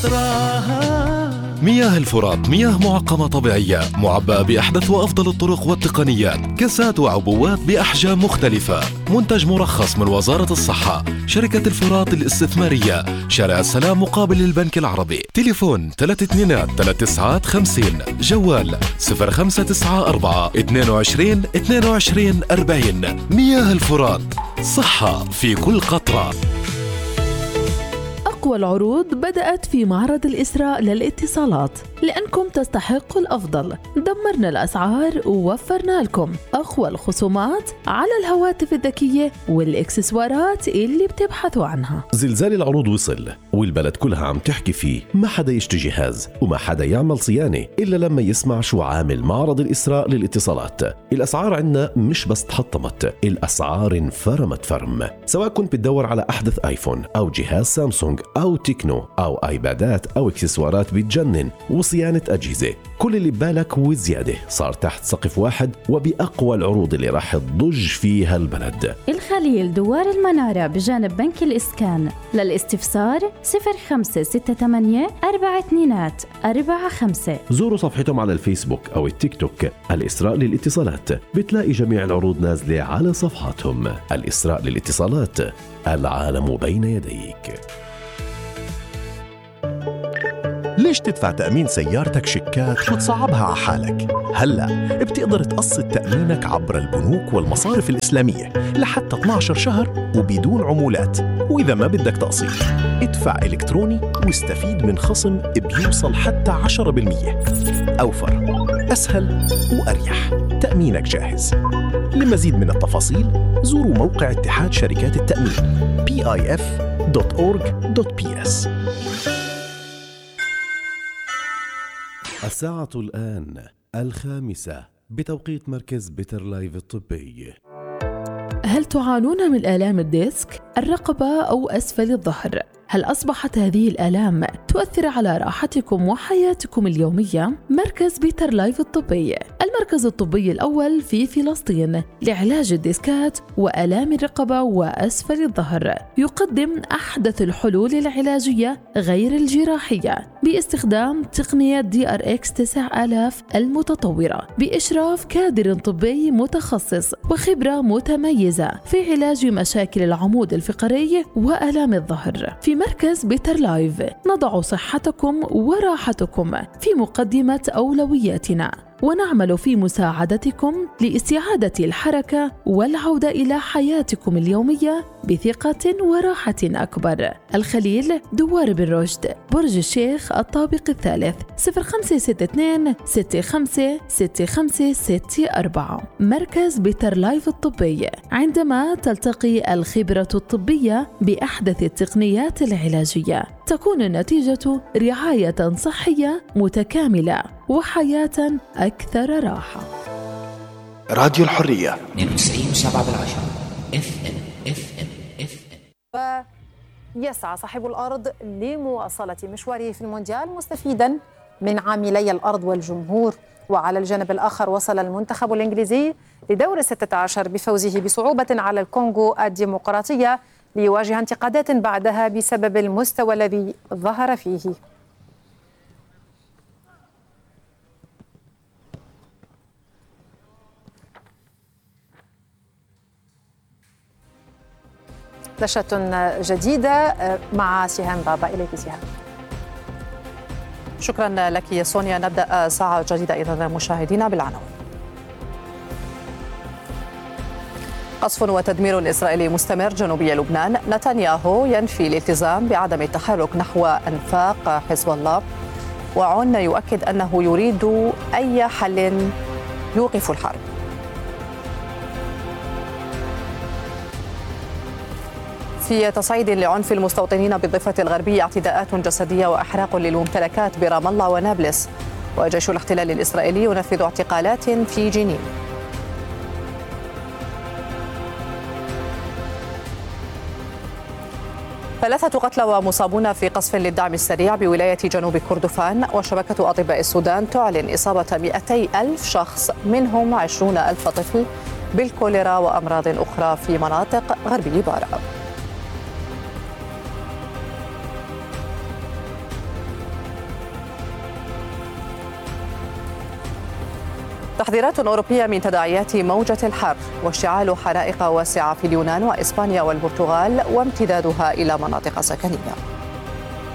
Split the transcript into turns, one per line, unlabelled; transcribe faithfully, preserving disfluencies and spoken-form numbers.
مياه الفرات مياه معقمة طبيعية معبأة بأحدث وأفضل الطرق والتقنيات، كاسات وعبوات بأحجام مختلفة، منتج مرخص من وزارة الصحة، شركة الفرات الاستثمارية، شارع السلام مقابل البنك العربي. تليفون ثلاثة اثنين ثلاثة تسعة خمسين، جوال صفر خمسة تسعة أربعة اثنين وعشرين اثنين وعشرين أربعين. مياه الفرات، صحة في كل قطرة.
أقوى العروض بدأت في معرض الإسراء للاتصالات، لأنكم تستحقوا الأفضل. دمرنا الأسعار ووفرنا لكم أقوى الخصومات على الهواتف الذكية والإكسسوارات اللي بتبحثوا عنها.
زلزال العروض وصل والبلد كلها عم تحكي فيه. ما حدا يشتري جهاز وما حدا يعمل صيانة إلا لما يسمع شو عامل معرض الإسراء للاتصالات. الأسعار عنا مش بس تحطمت، الأسعار انفرمت فرم. سواء كنت بتدور على أحدث آيفون أو جهاز سامسونج أو تكنو أو آيبادات أو إكسسوارات بتجنن وصيانة أجهزة، كل اللي ببالك وزيادة صار تحت سقف واحد وبأقوى العروض اللي راح تضج فيها البلد.
الخليل دوار المنارة بجانب بنك الإسكان. للاستفسار صفر خمسة ستة ثمانية أربعة اثنين أربعة خمسة.
زوروا صفحتهم على الفيسبوك أو التيك توك الإسراء للاتصالات، بتلاقي جميع العروض نازلة على صفحاتهم. الإسراء للاتصالات، العالم بين يديك.
ليش تدفع تأمين سيارتك شيكات وتصعبها على حالك؟ هلأ بتقدر تقسط تأمينك عبر البنوك والمصارف الإسلامية لحتى اثني عشر شهر وبدون عمولات. وإذا ما بدك تقسيط ادفع إلكتروني واستفيد من خصم بيوصل حتى عشرة بالمية. أوفر، أسهل وأريح. تأمينك جاهز. لمزيد من التفاصيل زوروا موقع اتحاد شركات التأمين بي آي إف دوت أورج دوت بي إس.
الساعة الآن الخامسة بتوقيت مركز بيتر لايف الطبي.
هل تعانون من آلام الديسك، الرقبة أو أسفل الظهر؟ هل أصبحت هذه الآلام تؤثر على راحتكم وحياتكم اليومية؟ مركز بيتر لايف الطبي، المركز الطبي الأول في فلسطين لعلاج الديسكات وآلام الرقبة وأسفل الظهر، يقدم أحدث الحلول العلاجية غير الجراحية باستخدام تقنية دي آر إكس تسعة آلاف المتطورة بإشراف كادر طبي متخصص وخبرة متميزة في علاج مشاكل العمود الفقري وآلام الظهر. في مركز بيتر لايف نضع صحتكم وراحتكم في مقدمة أولوياتنا، ونعمل في مساعدتكم لاستعادة الحركة والعودة إلى حياتكم اليومية بثقة وراحة أكبر. الخليل، دوار بن رشد، برج الشيخ، الطابق الثالث، صفر خمسة ستة اثنين ستة خمسة ستة خمسة ستة أربعة. مركز بيتر لايف الطبي، عندما تلتقي الخبرة الطبية بأحدث التقنيات العلاجية تكون النتيجة رعاية صحية متكاملة وحياة أكثر راحة.
راديو الحرية
اثنين وتسعين فاصلة سبعة بالعشرة اف ام اف ام اف ام.
ويسعى صاحب الأرض لمواصلة مشواره في المونديال مستفيدا من عاملي الأرض والجمهور. وعلى الجانب الآخر وصل المنتخب الإنجليزي لدور الستة عشر بفوزه بصعوبة على الكونغو الديمقراطية ليواجه انتقادات بعدها بسبب المستوى الذي ظهر فيه. دشة جديدة مع سهام بابا. إليك سهام.
شكرا لك يا سونيا. نبدأ ساعة جديدة إذا مشاهدينا بالعناوين. قصف وتدمير إسرائيلي مستمر جنوبي لبنان. نتنياهو ينفي الالتزام بعدم التحرك نحو أنفاق حزب الله. وعون يؤكد أنه يريد أي حل يوقف الحرب. في تصعيد لعنف المستوطنين بالضفة الغربية، اعتداءات جسدية وأحراق للممتلكات برام الله ونابلس. وجيش الاحتلال الإسرائيلي ينفذ اعتقالات في جنين. ثلاثة قتلى ومصابون في قصف للدعم السريع بولاية جنوب كردفان. وشبكة أطباء السودان تعلن إصابة مئتي ألف شخص منهم عشرون ألف طفل بالكوليرا وأمراض أخرى في مناطق غربي بارا. تحذيرات أوروبية من تداعيات موجة الحر واشتعال حرائق واسعة في اليونان وإسبانيا والبرتغال وامتدادها إلى مناطق سكنية.